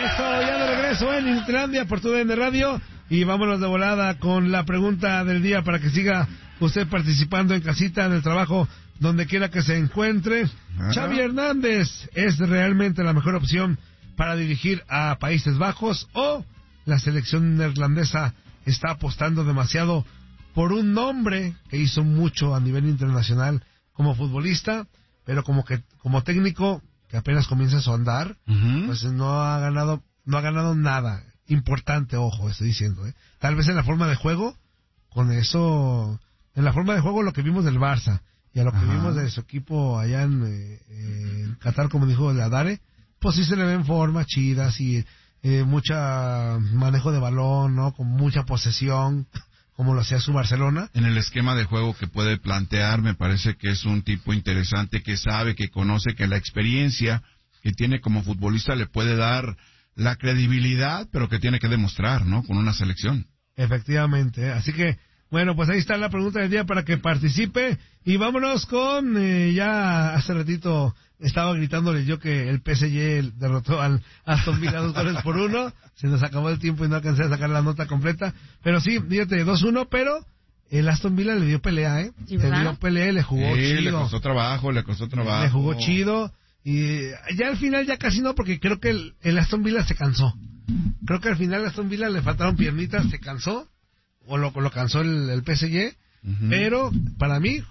Eso, ya de regreso en Inutilandia por TUDN Radio. Y vámonos de volada con la pregunta del día para que siga usted participando en casita, en el trabajo, donde quiera que se encuentre. Xavi Hernández es realmente la mejor opción para dirigir a Países Bajos, o la selección neerlandesa está apostando demasiado por un nombre que hizo mucho a nivel internacional como futbolista, pero como técnico que apenas comienza su andar, pues no ha ganado nada importante, ojo, estoy diciendo, tal vez en la forma de juego, con eso, en la forma de juego lo que vimos del Barça y a lo que vimos de su equipo allá en Qatar, como dijo el Adare, pues sí se le ven formas chidas y mucha manejo de balón, ¿no? Con mucha posesión, como lo hacía su Barcelona. En el esquema de juego que puede plantear, me parece que es un tipo interesante, que sabe, que conoce, que la experiencia que tiene como futbolista le puede dar la credibilidad, pero que tiene que demostrar, ¿no? Con una selección. Efectivamente, así que, bueno, pues ahí está la pregunta del día para que participe. Y vámonos con, ya hace ratito estaba gritándole yo que el PSG derrotó al Aston Villa 2-1. Se nos acabó el tiempo y no alcancé a sacar la nota completa. Pero sí, fíjate, 2-1, pero el Aston Villa le dio pelea, Sí, le dio pelea, le jugó chido. Le costó trabajo. Le jugó chido. Y ya al final ya casi no, porque creo que el Aston Villa se cansó. Creo que al final el Aston Villa le faltaron piernitas, se cansó. O lo cansó el PSG. Pero para mí,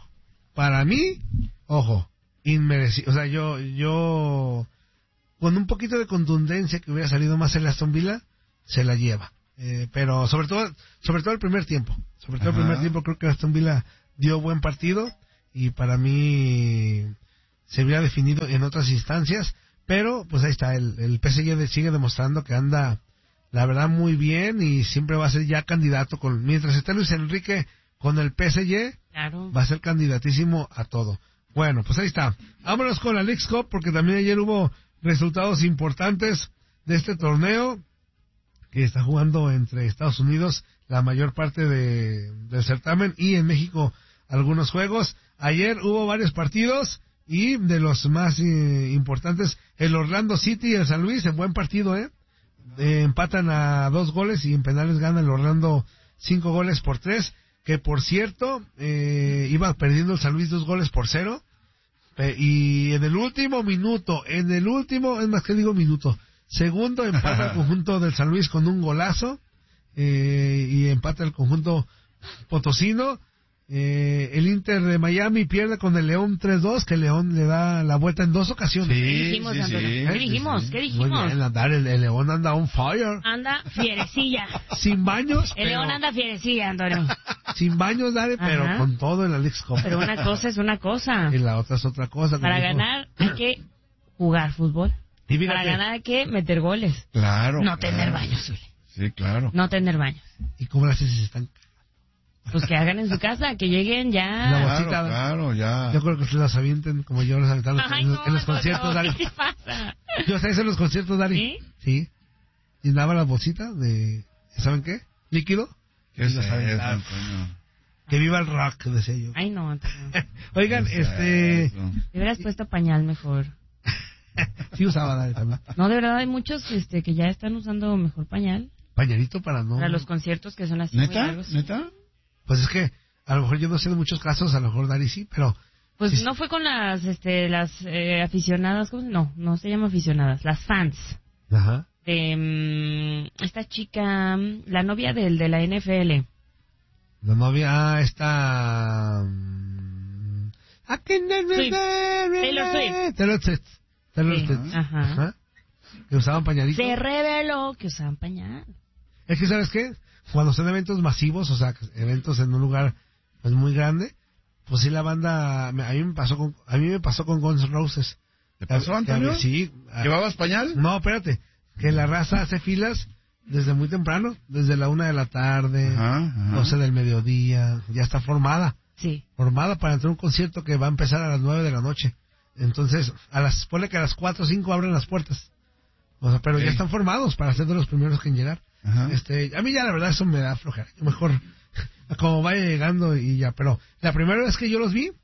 ojo, inmerecido. O sea, yo con un poquito de contundencia que hubiera salido más el Aston Villa, se la lleva. Pero sobre todo el primer tiempo. El primer tiempo creo que el Aston Villa dio buen partido. Y para mí se hubiera definido en otras instancias. Pero pues ahí está, el PSG sigue demostrando que anda, la verdad, muy bien, y siempre va a ser ya candidato mientras esté Luis Enrique con el PSG, claro, va a ser candidatísimo a todo. Bueno, pues ahí está. Vámonos con la Leagues Cup, porque también ayer hubo resultados importantes de este torneo que está jugando entre Estados Unidos la mayor parte del certamen, y en México algunos juegos. Ayer hubo varios partidos, y de los más importantes, el Orlando City y el San Luis, en buen partido, empatan a 2 goles, y en penales gana el Orlando 5-3, que por cierto, iba perdiendo el San Luis 2-0, y en el último minuto, es más que digo minuto, segundo, empata el conjunto del San Luis con un golazo, y empata el conjunto potosino. El Inter de Miami pierde con el León 3-2, que León le da la vuelta en 2 ocasiones. ¿Qué dijimos, Antonio? ¿Qué dijimos? Muy bien, el León anda on fire. Anda fierecilla. Sin baños. El León anda fierecilla, Antonio. Sin baños, Dale, pero con todo en la Leagues Cup. Pero una cosa es una cosa. Y la otra es otra cosa. Para ganar hay que jugar fútbol. Y fíjate, para ganar hay que meter goles. Claro. No tener baños, Uli. Sí, claro. No tener baños. ¿Y cómo las haces si se están? Pues que hagan en su casa, que lleguen ya. La bolsita, claro, ya. Yo creo que se las avienten como yo las aventaba en los conciertos, Dari. ¿Qué pasa? Yo hasta hice en los conciertos, Dari. Sí. Llenaba las bolsitas de, ¿saben qué? Líquido. ¿Qué es eso, Que viva el rock, decía yo. Ay, no, Antonio. Oigan, Te hubieras puesto pañal mejor. Sí usaba, Dari, también. No, de verdad hay muchos que ya están usando mejor pañal. Pañalito para no. Para los conciertos que son así. ¿Neta? ¿Neta? Pues es que a lo mejor yo no sé de muchos casos, a lo mejor Dari sí, pero pues sí, no fue con las aficionadas, ¿cómo se llama? No se llama aficionadas, las fans. Ajá. De esta chica, la novia de la NFL. La novia está Taylor Swift. Ajá. Que usaban pañalitos. Se reveló que usaban pañal. Es que, ¿sabes qué? Cuando son eventos masivos, o sea, eventos en un lugar pues muy grande, pues sí, la banda, a mí me pasó con Guns N' Roses. ¿Te pasó, Antonio? Sí. ¿Llevabas pañal? No, espérate, que la raza hace filas desde muy temprano, desde la 1 de la tarde, 12 del mediodía, ya está formada. Sí. Formada para entrar a un concierto que va a empezar a las 9 de la noche. Entonces, ponle que a las 4 o 5 abren las puertas. O sea, pero ya están formados para ser de los primeros que en llegar. A mí ya la verdad eso me da flojera. Yo mejor como vaya llegando y ya. Pero la primera vez que yo los vi,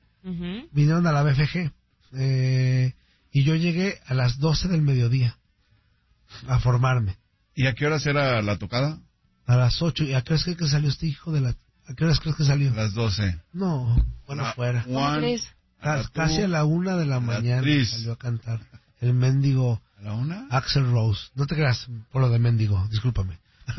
vinieron a la BFG. Y yo llegué a las 12 del mediodía. a formarme. ¿Y a qué horas era la tocada? A las 8. ¿Y a qué horas crees que salió este hijo de la... ¿A qué horas crees que salió? A las 12. No, bueno, fuera. ¿Cómo crees? Casi a la 1 de la mañana salió a cantar el mendigo ¿A la 1? Axl Rose. No te creas por lo de mendigo, discúlpame.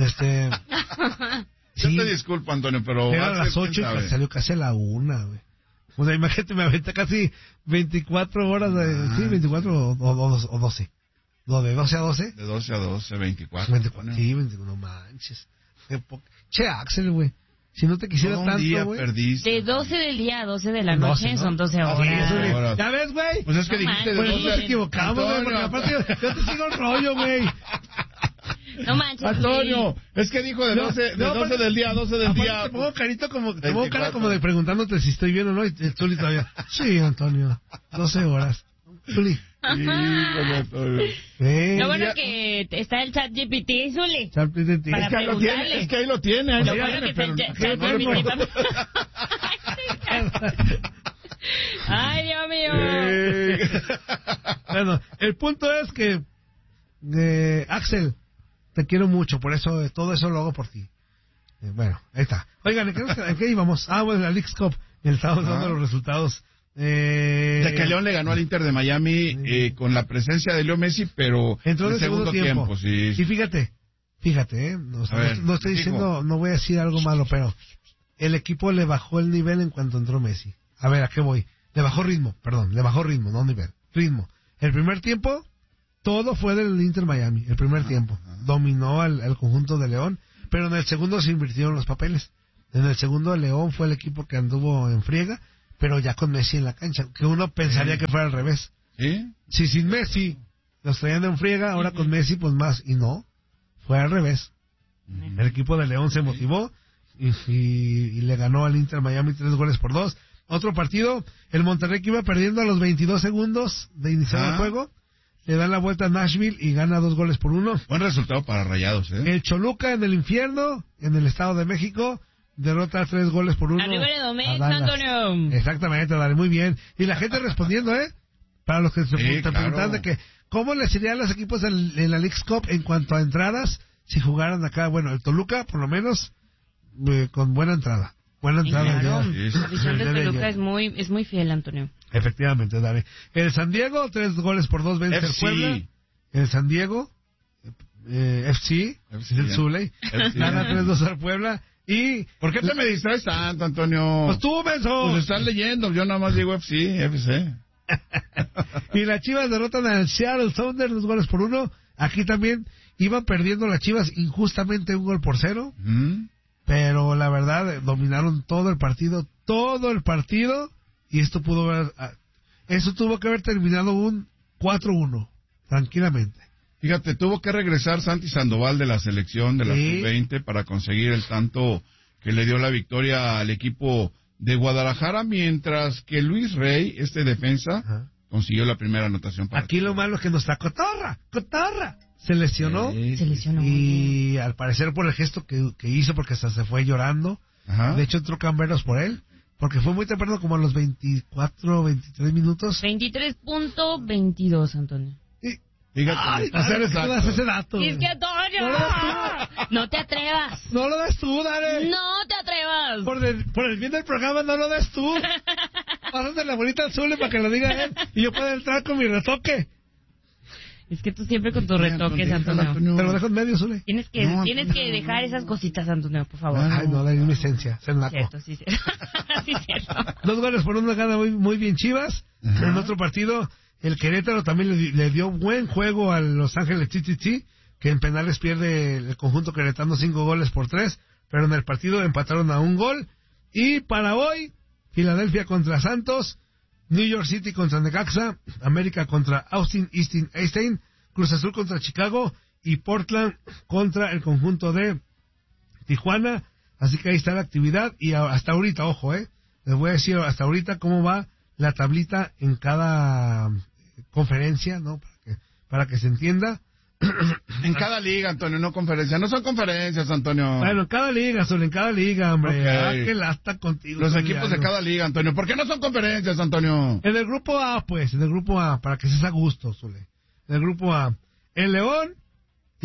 Yo te disculpo, Antonio, pero... Era a las 8 y salió casi a la 1, güey. O sea, imagínate, me aventé casi 24 horas de... Sí, 24 o 12. No, de 12 a 12. De 12 a 12, 24. 24, sí, 24, no manches. Che, Axel, güey. Si no te quisiera tanto, güey. De 12 del día a 12 de la noche, ¿no? Son 12 horas. ¿Ya ves, güey? Pues es que dijiste de 12 a 12. Nos equivocamos, güey, porque aparte yo te sigo el rollo, güey. No manches. Antonio, es que dijo de 12 del día a 12 del día. Te pongo cara como de preguntándote si estoy bien o no, y el Zuli todavía. Sí, Antonio, 12 horas. Zuli. Sí, Antonio. Lo bueno que está el chat GPT, Zuli. Para preguntarle. Es que ahí lo tiene. Lo bueno que está el chat GPT. Ay, Dios mío. Bueno, el punto es que Axel, te quiero mucho, por eso todo eso lo hago por ti. Bueno, ahí está. Oigan, ¿en qué íbamos? Bueno, la Leagues Cup. Estamos dando los resultados. De que León le ganó al Inter de Miami con la presencia de Leo Messi, pero entró en el segundo tiempo. Sí. Y fíjate, no estoy diciendo, no voy a decir algo malo, pero el equipo le bajó el nivel en cuanto entró Messi. A ver, ¿a qué voy? Le bajó ritmo, no nivel, ritmo. El primer tiempo, todo fue del Inter Miami, el primer tiempo. Dominó al conjunto de León, pero en el segundo se invirtieron los papeles. En el segundo, el León fue el equipo que anduvo en friega, pero ya con Messi en la cancha, que uno pensaría que fuera al revés. ¿Sí? Si sin Messi los traían en friega, ahora con Messi pues más, y no, fue al revés. El equipo de León se motivó y le ganó al Inter Miami 3-2. Otro partido, el Monterrey, que iba perdiendo a los 22 segundos de iniciar el juego, le da la vuelta a Nashville y gana 2-1. Buen resultado para Rayados, ¿eh? El Choluca en el infierno, en el Estado de México, derrota 3-1. Arriba de Domínguez, Antonio. Exactamente, dale, muy bien. Y la gente respondiendo, para los que se preguntan de que, ¿cómo les iría a los equipos en la Leagues Cup en cuanto a entradas si jugaran acá? Bueno, el Toluca, por lo menos, con buena entrada. Claro, la afición de Toluca es muy fiel, Antonio. Efectivamente, dale. El San Diego, 3-2 vence el Puebla. El San Diego, FC, del Zuley, gana 3-2 al Puebla. ¿Y por qué te me distraes tanto, Antonio? Pues tú, menso. Pues estás leyendo, yo nada más digo FC. Y las Chivas derrotan al Seattle Sounders 2-1. Aquí también iban perdiendo las Chivas injustamente 1-0. Pero la verdad, dominaron todo el partido, y esto tuvo que haber terminado un 4-1, tranquilamente. Fíjate, tuvo que regresar Santi Sandoval de la selección de la sub-20 para conseguir el tanto que le dio la victoria al equipo de Guadalajara, mientras que Luis Rey, defensa, consiguió la primera anotación. Aquí lo malo es que nuestra cotorra, se lesionó. Y al parecer por el gesto que hizo, porque hasta se fue llorando. De hecho, entró Camberos por él, porque fue muy temprano, como a los 24, 23 minutos. 23.22, Antonio. Fíjate, ese dato. Es que, Antonio, no te atrevas. No lo des tú, dale. No te atrevas. Por el bien del programa, no lo des tú. Pásate la bolita azul para que lo diga él y yo pueda entrar con mi retoque. Es que tú siempre con tus retoques, Antonio. Te lo dejo en medio, Zule. Tienes que dejar esas cositas, Antonio, por favor. Ay, no, la esencia, ser naco. Cierto, sí, cierto. Sí, cierto. 2-1 gana muy bien Chivas. En otro partido, el Querétaro también le dio buen juego a Los Ángeles TTT, que en penales pierde el conjunto queretano 5-3, pero en el partido empataron a 1 gol. Y para hoy, Filadelfia contra Santos, New York City contra Necaxa, América contra Austin Einstein, Cruz Azul contra Chicago y Portland contra el conjunto de Tijuana. Así que ahí está la actividad y hasta ahorita, ojo, les voy a decir hasta ahorita cómo va la tablita en cada conferencia, ¿no? Para que se entienda. En cada liga, Antonio, no conferencias. No son conferencias, Antonio. Bueno, en cada liga, solo en cada liga, hombre. Okay. Qué lasta contigo. Los equipos de cada liga, Antonio. ¿Por qué no son conferencias, Antonio? En el grupo A, para que seas a gusto, Zule. En el grupo A, el León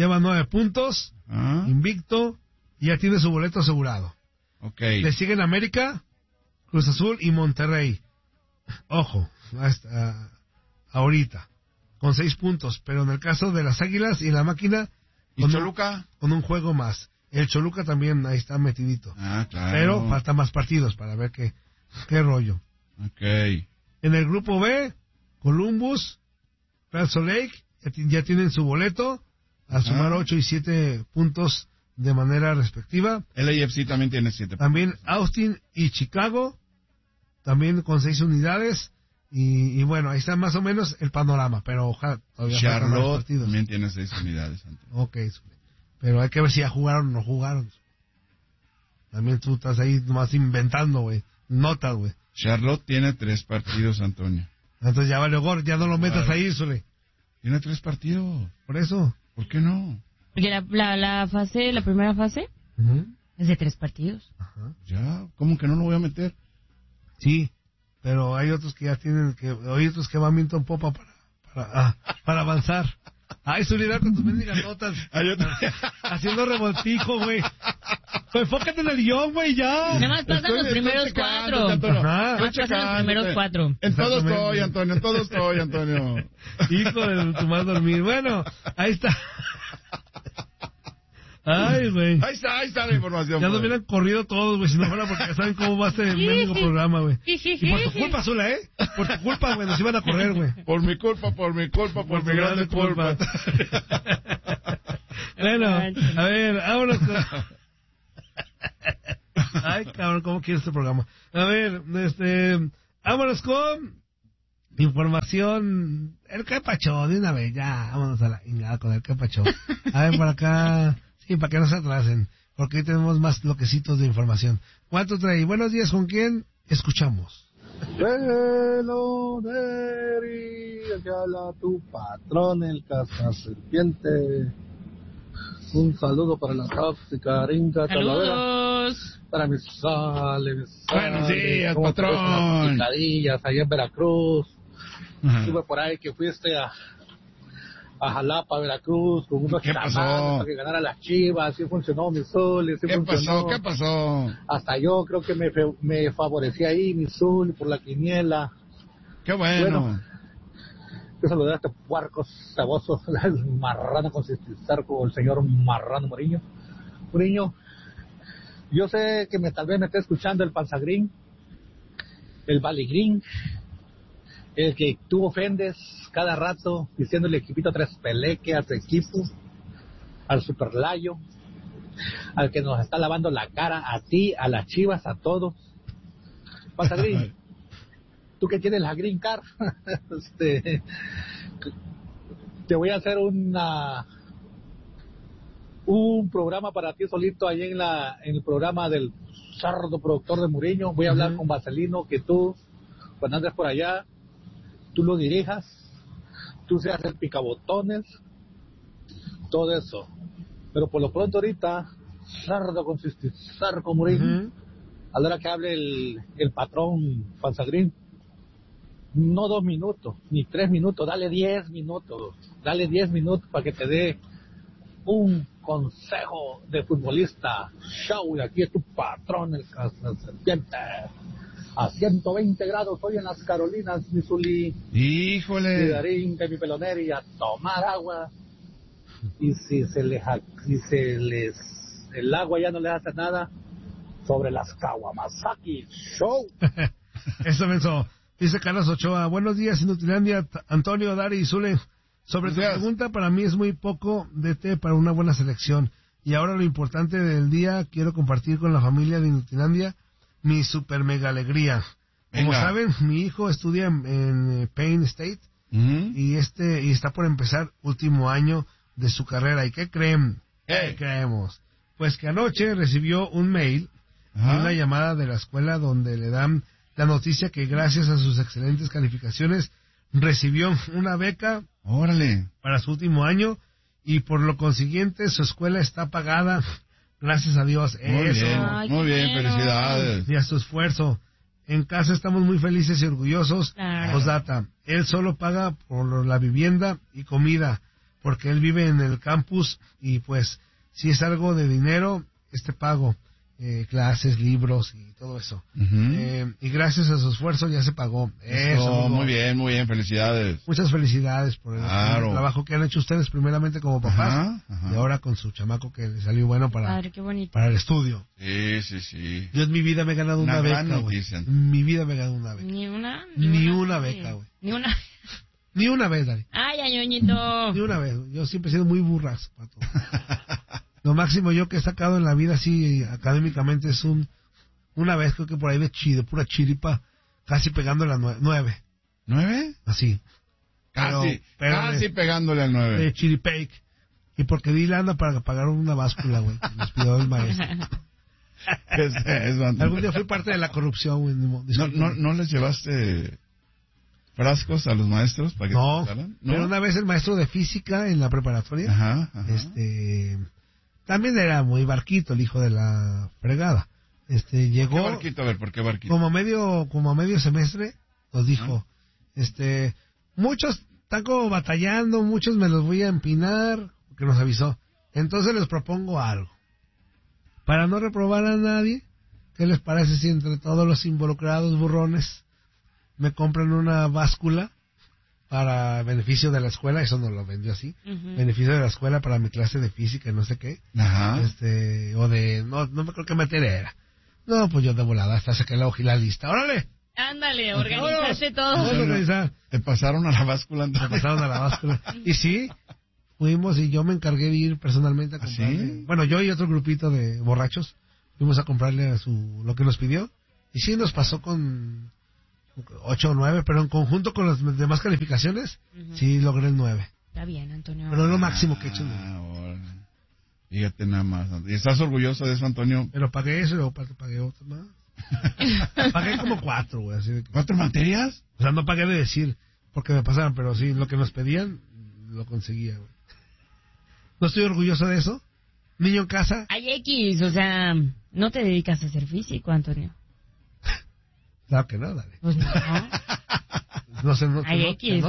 lleva 9 puntos, invicto, y ya tiene su boleto asegurado. Okay. Le siguen América, Cruz Azul y Monterrey. Ojo, hasta ahorita, con 6 puntos, pero en el caso de las Águilas y la Máquina, ¿y Choluca? Con un juego más. El Choluca también ahí está metidito. Claro. Pero faltan más partidos para ver qué rollo. Okay. En el grupo B, Columbus, Real Salt Lake, ya tienen su boleto, a sumar 8 y 7 puntos de manera respectiva. El AFC también tiene 7 puntos. También Austin y Chicago, también con 6 unidades. Y bueno, ahí está más o menos el panorama, pero ojalá todavía Charlotte también tiene 6 unidades. Ok, pero hay que ver si ya jugaron o no jugaron. También tú estás ahí nomás inventando, güey. Notas, güey. Charlotte tiene 3 partidos, Antonio. Entonces ya vale gorro, ya no lo metas ahí, Sule. Tiene 3 partidos. Por eso. ¿Por qué no? Porque la primera fase es de 3 partidos. Ajá. Ya, ¿cómo que no lo voy a meter? Sí, pero hay otros que ya tienen, hay otros que van viento en popa para avanzar. Ay, Zulidad, con tus mendigas notas. Haciendo revoltijo, güey. Pues enfócate en el guión, güey, ya. Nada más pasan los primeros 4. Nada más pasan los primeros 4. En todo estoy, Antonio. Hijo de tu mal dormir. Bueno, ahí está. Ay, güey. Ahí está la información. Ya nos hubieran corrido todos, güey, si no fuera porque saben cómo va a ser el mendigo programa, güey. Y por tu culpa, Zula, Por tu culpa, güey, nos iban a correr, güey. Por mi culpa, por mi grande culpa. Bueno, a ver, vámonos. Ay, cabrón, ¿cómo quieres este programa? A ver, vámonos con información. El Capacho, de una vez, ya, vámonos a la ingada con el Capacho. A ver, por acá, sí, para que no se atrasen, porque hoy tenemos más bloquecitos de información. ¿Cuánto trae? Buenos días, ¿con quién? Escuchamos. Velo, Neri, aquí habla tu patrón, el cazaserpiente. Un saludo para la tóxica Rinca Talavera. Para mis sales. Buenos días, patrón. Picadillas allá en Veracruz. Estuve por ahí que fuiste a Jalapa, Veracruz, con unos chamanes para que ganara las Chivas. Sí funcionó mi Zuli. Sí funcionó. ¿Qué pasó? Hasta yo creo que me favorecía ahí mi Zuli por la quiniela. Qué bueno. Yo saludé a este puerco ceboso, el marrano con cisticerco, el señor Marrano Moriño. Moriño, yo sé que tal vez me esté escuchando el Panzagrín, el Baligrín, el que tú ofendes cada rato diciéndole equipito tres peleque a tu equipo, al Superlayo, al que nos está lavando la cara, a ti, a las Chivas, a todos. Panzagrín. Tú que tienes la Green Card, te voy a hacer un programa para ti solito ahí en el programa del sardo productor de Muriño. Voy a hablar con Vaselino, que tú, cuando andes por allá, tú lo dirijas, tú seas el picabotones, todo eso. Pero por lo pronto ahorita, sardo con sarco Muriño, a la hora que hable el patrón Panzagrín, no 2 minutos, ni 3 minutos, dale 10 minutos para que te dé un consejo de futbolista. Show, y aquí es tu patrón, el Cazaserpiente. A 120 grados hoy en las Carolinas, mi Zuli. Híjole. Cuidarín, que mi pelonero, y a tomar agua. Y si el agua ya no le hace nada, sobre las Kawamasaki. Show. Eso pensó. Dice Carlos Ochoa, buenos días, Inutilandia, Antonio, Dari y Zule. Sobre tu pregunta, para mí es muy poco de té para una buena selección. Y ahora lo importante del día, quiero compartir con la familia de Inutilandia mi super mega alegría. Como saben, mi hijo estudia en Penn State y está por empezar último año de su carrera. ¿Y qué creen? ¿Qué creemos? Pues que anoche recibió un mail y una llamada de la escuela donde le dan la noticia que gracias a sus excelentes calificaciones recibió una beca para su último año y por lo consiguiente su escuela está pagada, gracias a Dios. Muy bien, felicidades. Y a su esfuerzo. En casa estamos muy felices y orgullosos. Claro. Postdata, él solo paga por la vivienda y comida. porque él vive en el campus y pues si es algo de dinero, pago. Clases, libros y todo eso. Y gracias a su esfuerzo ya se pagó. Eso, muy bien, felicidades. Muchas felicidades por el trabajo que han hecho ustedes, primeramente como papás, y ahora con su chamaco que le salió bueno para el estudio. Sí. Yo en mi vida me he ganado una beca, güey. En mi vida me he ganado una beca. Ni una beca, güey. Ni una vez, Dari. Ay, Ñoñito. Ni una vez. Yo siempre he sido muy burrazo, pato. Lo máximo yo que he sacado en la vida así académicamente es una vez, creo que por ahí de pura chiripa, casi pegándole a 9. ¿9? Así. Casi pegándole al 9. De chiripake. Y porque di lana para pagar una báscula, güey. Nos pidió el maestro. Algún día fui parte de la corrupción, güey. ¿No les llevaste frascos a los maestros para que te pagaran? No, pero una vez el maestro de física en la preparatoria, ajá. También era muy barquito, el hijo de la fregada. Llegó. ¿Qué barquito? A ver, ¿por qué barquito? Como a medio semestre, nos dijo, muchos están como batallando, muchos me los voy a empinar, porque nos avisó. Entonces les propongo algo. Para no reprobar a nadie, ¿qué les parece si entre todos los involucrados burrones me compran una báscula para beneficio de la escuela? Eso nos lo vendió así. Beneficio de la escuela para mi clase de física y no sé qué. Ajá. O de, no me acuerdo qué materia era. No, pues yo de volada hasta saqué la hoja y la lista. ¡Órale! Ándale, organizaste todo. Vamos a organizar. ¿Te pasaron a la báscula entonces? Me pasaron a la báscula. Y sí, fuimos y yo me encargué de ir personalmente a comprarle. ¿Sí? Bueno, yo y otro grupito de borrachos fuimos a comprarle lo que nos pidió. Y sí, nos pasó con 8 o 9, pero en conjunto con las demás calificaciones, sí logré el 9. Está bien, Antonio. Pero es lo máximo que he hecho. Fíjate nada más. ¿Y estás orgulloso de eso, Antonio? Pero pagué eso y luego pagué otro más. Pagué como 4, güey. ¿4 materias? O sea, no pagué de decir porque me pasaban, pero sí, lo que nos pedían, lo conseguía, güey. No estoy orgulloso de eso. Niño en casa. Hay X, o sea, no te dedicas a hacer físico, Antonio. Claro que no, dale. Pues no. No sé, hay X.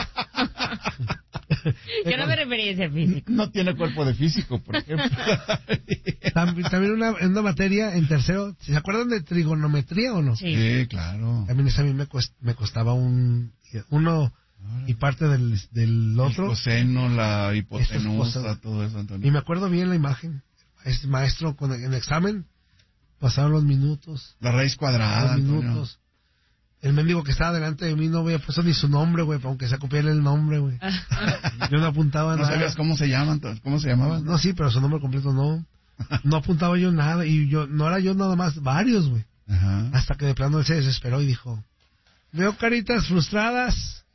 Yo no me refería a ser físico. No tiene cuerpo de físico, por ejemplo. También en una materia en tercero, ¿se acuerdan de trigonometría o no? Sí, claro. También esa a mí me costaba uno y parte del otro. El coseno, la hipotenusa, todo eso, Antonio. Y me acuerdo bien la imagen. Este maestro en el examen pasaron los minutos. La raíz cuadrada, los minutos. El mendigo que estaba delante de mí no había puesto ni su nombre, güey, aunque se copiara el nombre, güey. Yo no apuntaba nada. ¿No sabías cómo se llaman? ¿Cómo se llamaban? No, sí, pero su nombre completo no. No apuntaba yo nada. Y no era yo nada más, varios, güey. Hasta que de plano él se desesperó y dijo, veo caritas frustradas.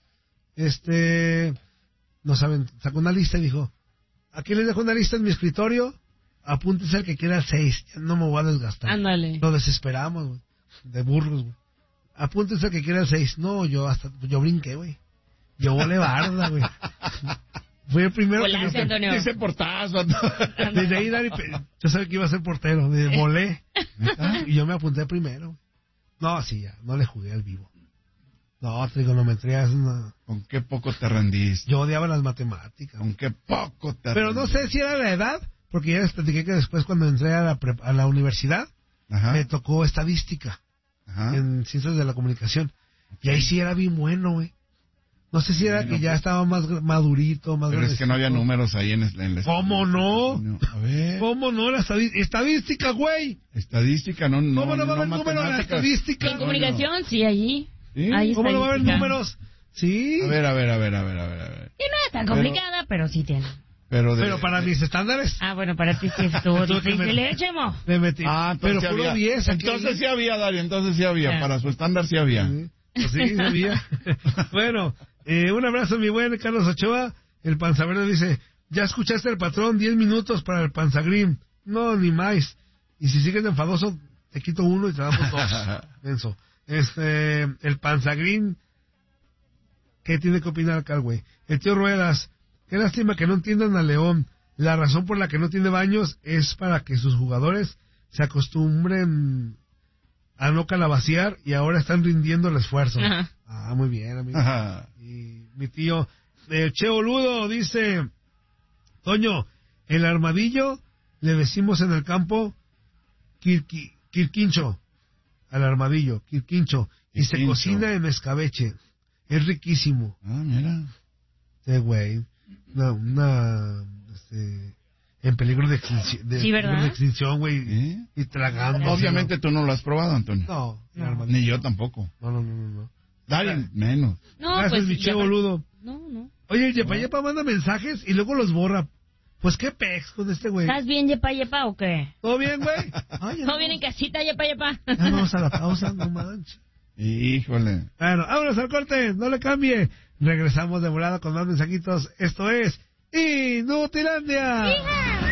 No saben, sacó una lista y dijo, aquí les dejo una lista en mi escritorio. Apúntese al que quiera el 6. Ya no me voy a desgastar. Ándale. Lo desesperamos, güey. De burros, güey. Apúntese al que quiera el 6. No, yo brinqué, güey. Yo volé barda, güey. Fui el primero. Volaste, Antonio. Dice portazo. Desde ahí, Dari, yo sabía que iba a ser portero. Volé. Y yo me apunté primero. No, sí, ya. No le jugué al vivo. No, trigonometría es una... ¿Con qué poco te rendiste? Yo odiaba las matemáticas. ¿Con qué poco te rendiste? Pero no sé si era la edad, porque ya les platiqué que después cuando entré a la universidad, me tocó estadística. En ciencias de la comunicación. Y ahí sí era bien bueno, güey. No sé si era que ya estaba más madurito, más Pero es que no había números ahí en la ¿Cómo no? A ver. ¿Cómo no? Estadística, güey. Estadística, no. ¿Cómo no va a haber números en la estadística? En comunicación, sí, allí. ¿Sí? Hay ¿Cómo no va a haber números? Sí. A ver. Y no es tan complicada, pero sí tiene. Pero para mis estándares. Ah, bueno, para ti sí estuvo difícil, Chemo. Le metí. Pero puro 10. Entonces sí había, Dario, entonces sí había. Para su estándar sí había. Sí había. Bueno, un abrazo, mi buen Carlos Ochoa. El Panzaverde dice, ya escuchaste el patrón, 10 minutos para el Panzagrim. No, ni más. Y si sigues enfadoso, te quito uno y te damos 2. Menso. El Panzagrim, ¿qué tiene que opinar acá, güey? El tío Ruedas, qué lástima que no entiendan a León. La razón por la que no tiene baños es para que sus jugadores se acostumbren a no calabacear y ahora están rindiendo el esfuerzo. Muy bien, amigo. Y mi tío Cheo Ludo dice, Toño, el armadillo le decimos en el campo quirquincho. Al armadillo, quirquincho. Y se cocina en escabeche. Es riquísimo. Ah, mira. Sí, güey. En peligro de extinción, güey. Y tragando. Obviamente tú no lo has probado, Antonio. No. Ni yo tampoco. No. Dale, menos. No, gracias, pues, biche boludo. No. Oye, el Yepa manda mensajes y luego los borra. Pues qué pex con este güey. ¿Estás bien, Yepa, o qué? ¿Todo bien, güey? ¿Todo bien en casita, Yepa? Ya vamos a la pausa, no manches. Híjole. Bueno, vámonos al corte, no le cambie. Regresamos de volada con más mensajitos. Esto es Inutilandia. ¡Hija!